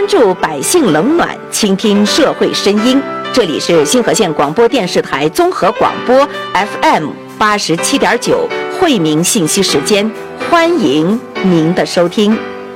关注百姓冷暖，倾听社会声音。这里是新河县广播电视台综合广播 FM87.9惠民信息时间，欢迎您的收听。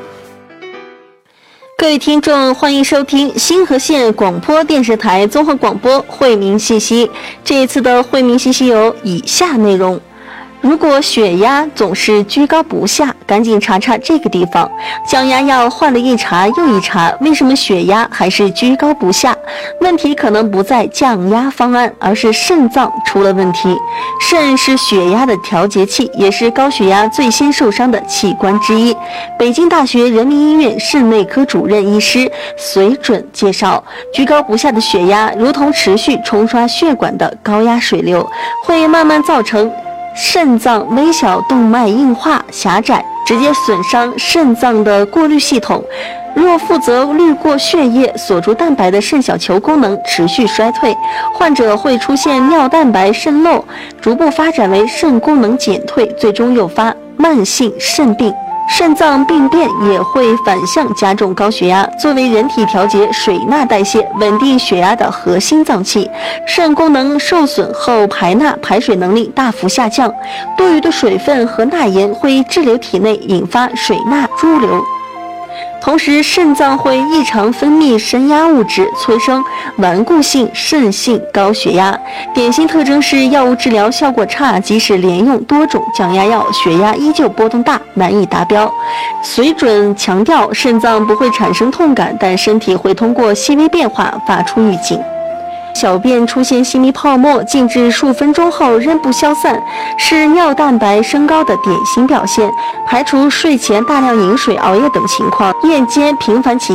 各位听众，欢迎收听新河县广播电视台综合广播惠民信息。这一次的惠民信息有以下内容。如果血压总是居高不下，赶紧查查这个地方。降压药换了一查又一查，为什么血压还是居高不下？问题可能不在降压方案，而是肾脏出了问题。肾是血压的调节器，也是高血压最先受伤的器官之一。北京大学人民医院肾内科主任医师隋准介绍，居高不下的血压如同持续冲刷血管的高压水流，会慢慢造成肾脏微小动脉硬化狭窄，直接损伤肾脏的过滤系统。若负责滤过血液锁住蛋白的肾小球功能持续衰退，患者会出现尿蛋白渗漏，逐步发展为肾功能减退，最终诱发慢性肾病。肾脏病变也会反向加重高血压。作为人体调节水钠代谢、稳定血压的核心脏器，肾功能受损后排钠排水能力大幅下降，多余的水分和钠盐会滞留体内，引发水钠潴留。同时，肾脏会异常分泌升压物质，催生顽固性肾性高血压。典型特征是药物治疗效果差，即使连用多种降压药，血压依旧波动大，难以达标。隋准强调，肾脏不会产生痛感，但身体会通过细微变化发出预警。小便出现细密泡沫，静置数分钟后仍不消散，是尿蛋白升高的典型表现。排除睡前大量饮水、熬夜等情况，夜间频繁起